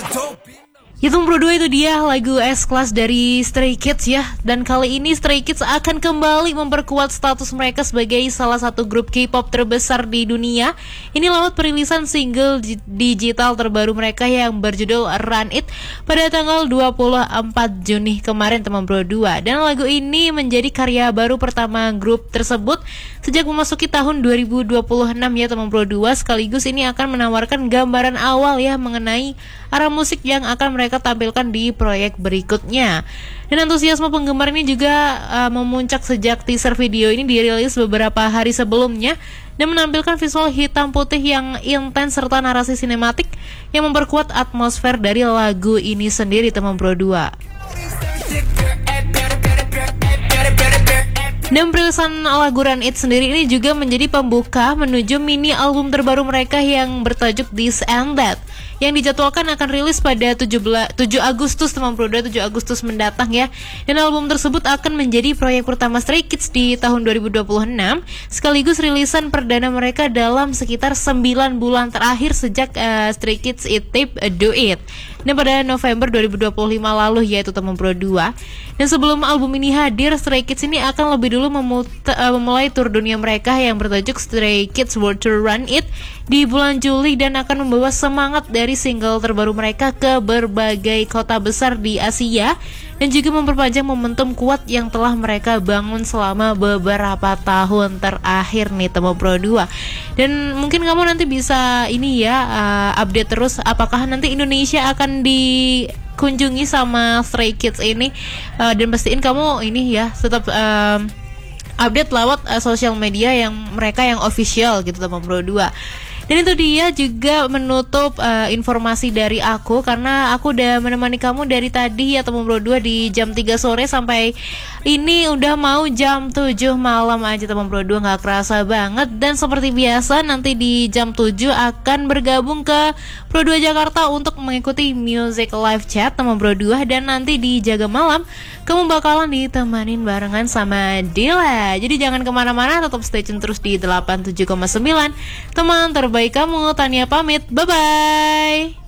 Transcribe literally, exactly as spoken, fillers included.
Itu Pro dua itu dia lagu S-Class dari Stray Kids ya. Dan kali ini Stray Kids akan kembali memperkuat status mereka sebagai salah satu grup K-pop terbesar di dunia. Ini lewat perilisan single digital terbaru mereka yang berjudul Run It pada tanggal dua puluh empat Juni kemarin teman Pro dua. Dan lagu ini menjadi karya baru pertama grup tersebut sejak memasuki tahun dua ribu dua puluh enam ya teman Pro dua. Sekaligus ini akan menawarkan gambaran awal ya mengenai arah musik yang akan mereka tampilkan di proyek berikutnya. Dan antusiasme penggemar ini juga uh, memuncak sejak teaser video ini dirilis beberapa hari sebelumnya dan menampilkan visual hitam putih yang intens serta narasi sinematik yang memperkuat atmosfer dari lagu ini sendiri teman Pro dua. Dan perilisan lagu Run It sendiri ini juga menjadi pembuka menuju mini album terbaru mereka yang bertajuk This and That yang dijadwalkan akan rilis pada tujuh Agustus teman Pro dua, tujuh Agustus mendatang ya. Dan album tersebut akan menjadi proyek pertama Stray Kids di tahun dua ribu dua puluh enam sekaligus rilisan perdana mereka dalam sekitar sembilan bulan terakhir sejak uh, Stray Kids It Tape uh, Do It. Dan pada November dua ribu dua puluh lima lalu yaitu teman Pro dua. Dan sebelum album ini hadir, Stray Kids ini akan lebih dulu memuta, uh, memulai tur dunia mereka yang bertajuk Stray Kids World Tour Run It di bulan Juli dan akan membawa semangat dari single terbaru mereka ke berbagai kota besar di Asia dan juga memperpanjang momentum kuat yang telah mereka bangun selama beberapa tahun terakhir nih teman Pro dua. Dan mungkin kamu nanti bisa ini ya uh, update terus apakah nanti Indonesia akan dikunjungi sama Stray Kids ini uh, dan pastiin kamu ini ya tetap uh, update lewat uh, sosial media yang mereka yang official gitu teman Pro dua. Dan itu dia juga menutup uh, informasi dari aku karena aku udah menemani kamu dari tadi ya teman Pro dua di jam tiga sore sampai ini udah mau jam tujuh malam aja teman Pro dua, gak kerasa banget. Dan seperti biasa nanti di jam tujuh akan bergabung ke Pro dua Jakarta untuk mengikuti Music Live Chat teman Pro dua. Dan nanti di Jaga Malam kamu bakalan ditemanin barengan sama Dila. Jadi jangan kemana-mana, tetap stay tune terus di delapan puluh tujuh koma sembilan teman terbaik kamu. Tania pamit, bye-bye.